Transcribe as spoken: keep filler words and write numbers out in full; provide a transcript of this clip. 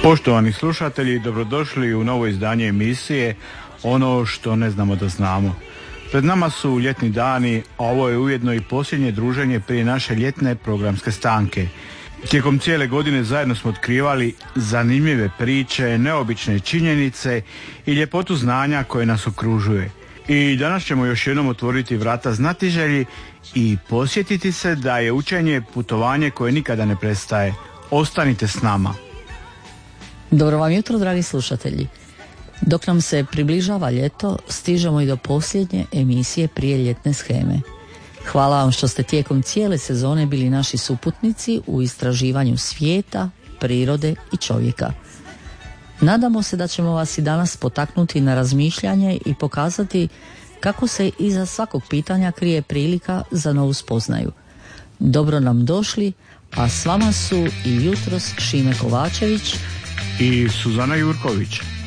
Poštovani slušatelji, dobrodošli u novo izdanje emisije Ono što ne znamo da znamo. Pred nama su ljetni dani, a ovo je ujedno i posljednje druženje prije naše ljetne programske stanke. Tijekom cijele godine zajedno smo otkrivali zanimljive priče, neobične činjenice i ljepotu znanja koje nas okružuje. I danas ćemo još jednom otvoriti vrata znatiželji i posjetiti se da je učenje putovanje koje nikada ne prestaje. Ostanite s nama. Dobro vam jutro, dragi slušatelji. Dok nam se približava ljeto, stižemo i do posljednje emisije prije ljetne sheme. Hvala vam što ste tijekom cijele sezone bili naši suputnici u istraživanju svijeta, prirode i čovjeka. Nadamo se da ćemo vas i danas potaknuti na razmišljanje i pokazati kako se iza svakog pitanja krije prilika za novu spoznaju. Dobro nam došli, a s vama su i jutros Šime Kovačević i Suzana Jurković.